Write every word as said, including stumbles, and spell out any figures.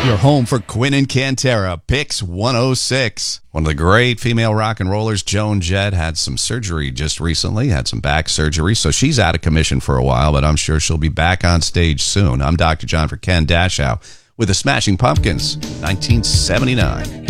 Your home for Quinn and Cantera, Pix one oh six. One of the great female rock and rollers, Joan Jett, had some surgery just recently, had some back surgery, so she's out of commission for a while, but I'm sure she'll be back on stage soon. I'm Doctor John for Ken Dashow with the Smashing Pumpkins, nineteen seventy-nine.